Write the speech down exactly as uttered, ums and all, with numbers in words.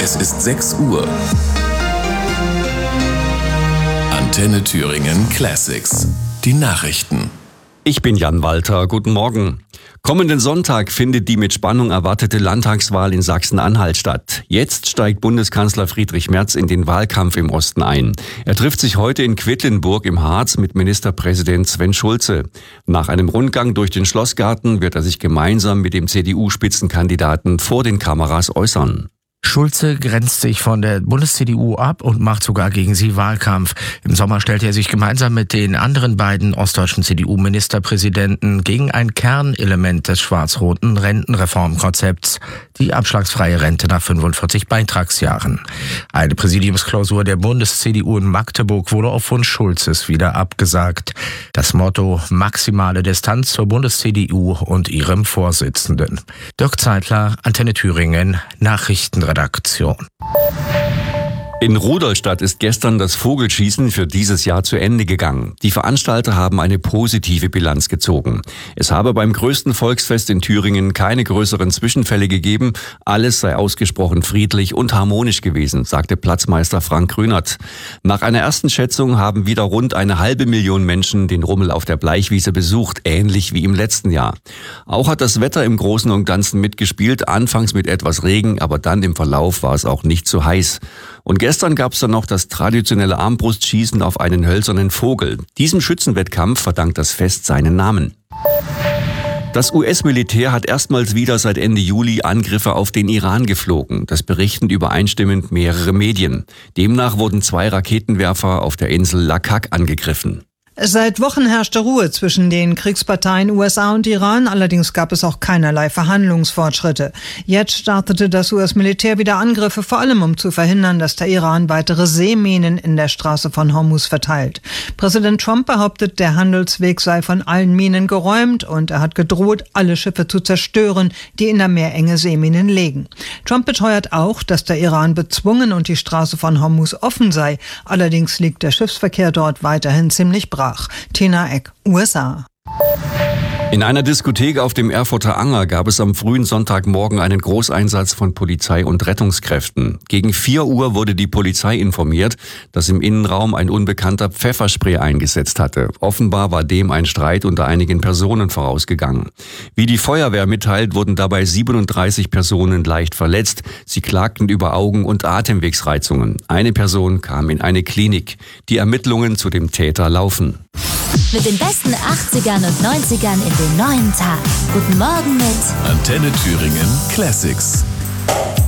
Es ist sechs Uhr. Antenne Thüringen Classics. Die Nachrichten. Ich bin Jan Walter. Guten Morgen. Kommenden Sonntag findet die mit Spannung erwartete Landtagswahl in Sachsen-Anhalt statt. Jetzt steigt Bundeskanzler Friedrich Merz in den Wahlkampf im Osten ein. Er trifft sich heute in Quedlinburg im Harz mit Ministerpräsident Sven Schulze. Nach einem Rundgang durch den Schlossgarten wird er sich gemeinsam mit dem C D U-Spitzenkandidaten vor den Kameras äußern. Schulze grenzt sich von der Bundes-C D U ab und macht sogar gegen sie Wahlkampf. Im Sommer stellte er sich gemeinsam mit den anderen beiden ostdeutschen C D U-Ministerpräsidenten gegen ein Kernelement des schwarz-roten Rentenreformkonzepts, die abschlagsfreie Rente nach fünfundvierzig Beitragsjahren. Eine Präsidiumsklausur der Bundes-C D U in Magdeburg wurde auf Wunsch Schulzes wieder abgesagt. Das Motto: maximale Distanz zur Bundes-C D U und ihrem Vorsitzenden. Dirk Zeitler, Antenne Thüringen, Nachrichtenredaktion. Redaktion. In Rudolstadt ist gestern das Vogelschießen für dieses Jahr zu Ende gegangen. Die Veranstalter haben eine positive Bilanz gezogen. Es habe beim größten Volksfest in Thüringen keine größeren Zwischenfälle gegeben. Alles sei ausgesprochen friedlich und harmonisch gewesen, sagte Platzmeister Frank Grünert. Nach einer ersten Schätzung haben wieder rund eine halbe Million Menschen den Rummel auf der Bleichwiese besucht, ähnlich wie im letzten Jahr. Auch hat das Wetter im Großen und Ganzen mitgespielt, anfangs mit etwas Regen, aber dann im Verlauf war es auch nicht zu heiß. Und gestern gab es dann noch das traditionelle Armbrustschießen auf einen hölzernen Vogel. Diesem Schützenwettkampf verdankt das Fest seinen Namen. Das U S-Militär hat erstmals wieder seit Ende Juli Angriffe auf den Iran geflogen. Das berichten übereinstimmend mehrere Medien. Demnach wurden zwei Raketenwerfer auf der Insel Lakak angegriffen. Seit Wochen herrschte Ruhe zwischen den Kriegsparteien U S A und Iran, allerdings gab es auch keinerlei Verhandlungsfortschritte. Jetzt startete das U S-Militär wieder Angriffe, vor allem um zu verhindern, dass der Iran weitere Seeminen in der Straße von Hormuz verteilt. Präsident Trump behauptet, der Handelsweg sei von allen Minen geräumt und er hat gedroht, alle Schiffe zu zerstören, die in der Meerenge Seeminen legen. Trump beteuert auch, dass der Iran bezwungen und die Straße von Hormuz offen sei. Allerdings liegt der Schiffsverkehr dort weiterhin ziemlich brach. Tina Eck, U S A. In einer Diskothek auf dem Erfurter Anger gab es am frühen Sonntagmorgen einen Großeinsatz von Polizei und Rettungskräften. Gegen vier Uhr wurde die Polizei informiert, dass im Innenraum ein Unbekannter Pfefferspray eingesetzt hatte. Offenbar war dem ein Streit unter einigen Personen vorausgegangen. Wie die Feuerwehr mitteilt, wurden dabei siebenunddreißig Personen leicht verletzt. Sie klagten über Augen- und Atemwegsreizungen. Eine Person kam in eine Klinik. Die Ermittlungen zu dem Täter laufen. Mit den besten achtzigern und neunzigern in den neuen Tag. Guten Morgen mit Antenne Thüringen Classics.